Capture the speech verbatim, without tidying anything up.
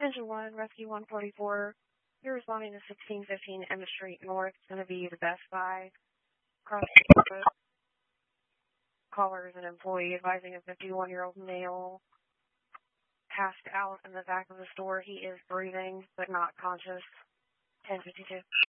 Engine one, Rescue one forty-four. You're responding to sixteen fifteen M Street North. It's going to be the Best Buy. Cross the caller is an employee advising a fifty-one-year-old male passed out in the back of the store. He is breathing but not conscious. ten fifty-two.